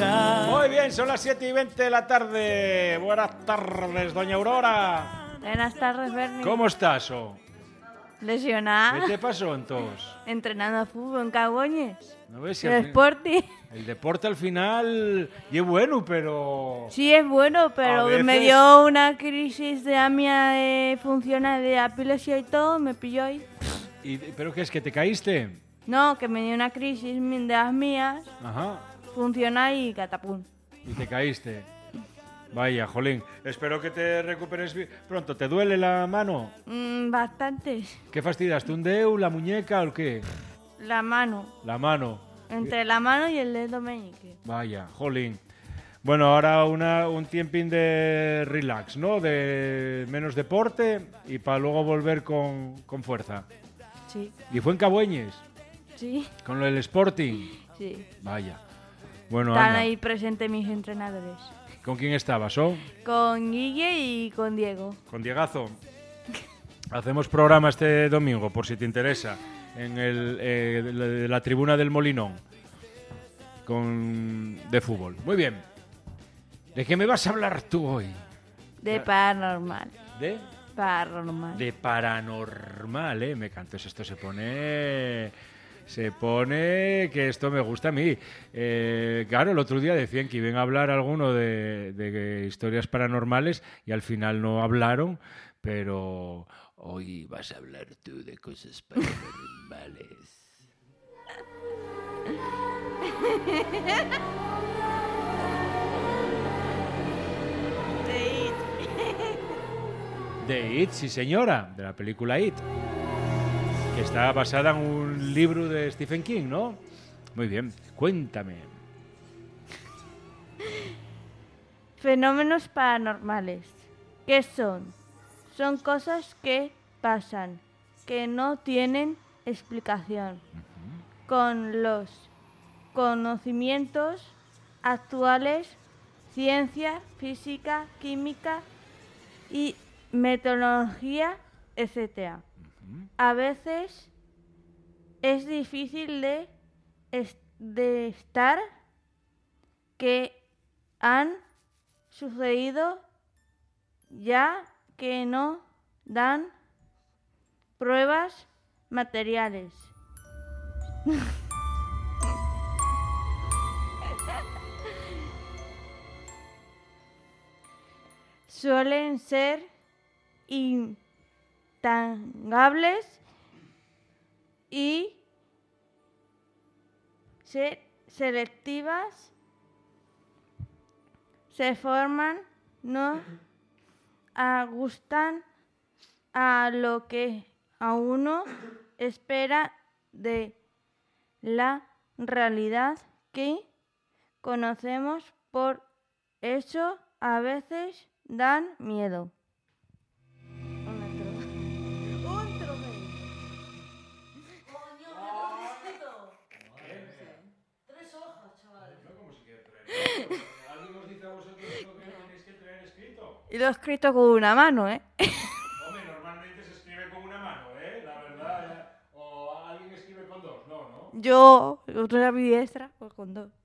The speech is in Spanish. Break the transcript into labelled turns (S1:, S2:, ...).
S1: vida.
S2: Muy bien, son las 7:20 de la tarde. Buenas tardes, doña Aurora.
S3: Buenas tardes, Bernie.
S2: ¿Cómo estás?
S3: Lesionada.
S2: ¿Qué te pasó entonces?
S3: Entrenando fútbol en Cagoñes.
S2: ¿No ves si
S3: El Sporting.
S2: el deporte al final y es bueno, pero...
S3: Sí, es bueno, pero
S2: A veces-
S3: me dio una crisis de amia funcional de epilepsia y todo, me pilló ahí.
S2: ¿Pero qué es, que te caíste?
S3: No, que me dio una crisis de las mías,
S2: Ajá,
S3: funcional y catapum.
S2: y te caíste. Vaya, jolín. Espero que te recuperes pronto. ¿Te duele la mano?
S3: Bastantes.
S2: ¿Qué fastidiaste? ¿Un dedo, la muñeca o qué?
S3: La mano.
S2: La mano.
S3: Entre la mano y el dedo meñique.
S2: Vaya, jolín. Bueno, ahora un tiempín de relax, ¿no? De menos deporte y para luego volver con fuerza.
S3: Sí,
S2: ¿Y fue en Cabueñes?
S3: sí,
S2: ¿Con lo del Sporting?
S3: sí.
S2: Vaya. Bueno,
S3: Están
S2: anda.
S3: ahí presentes mis entrenadores.
S2: ¿Con quién estabas, oh?
S3: Con Guille y con Diego.
S2: Con Diegazo. Hacemos programa este domingo, por si te interesa, en la tribuna del Molinón, de fútbol. Muy bien. ¿De qué me vas a hablar tú hoy?
S3: De paranormal.
S2: ¿De?
S3: Paranormal.
S2: De paranormal, ¿eh? Me cantos, esto se pone que esto me gusta a mí. Claro, el otro día decían que iban a hablar alguno de historias paranormales y al final no hablaron, pero hoy vas a hablar tú de cosas paranormales. De It, sí señora, de la película It, que está basada en un libro de Stephen King, ¿no? Muy bien, cuéntame.
S3: Fenómenos paranormales. ¿Qué son? Son cosas que pasan, que no tienen explicación. Con los conocimientos actuales, ciencia, física, química y meteorología, etc. A veces es difícil de estar que han sucedido ya que no dan pruebas materiales. Suelen ser intangibles y selectivas. Se forman, no ajustan a lo que a uno espera de la realidad que conocemos, por eso a veces dan miedo.
S2: ¿Alguien os dice a vosotros lo que tenéis que traer escrito?
S3: Y lo he escrito con una mano, ¿eh?
S2: Hombre, normalmente se escribe con una mano, ¿eh? La verdad. ¿O alguien escribe con dos? No, ¿no?
S3: Yo, otra mi diestra, pues con dos.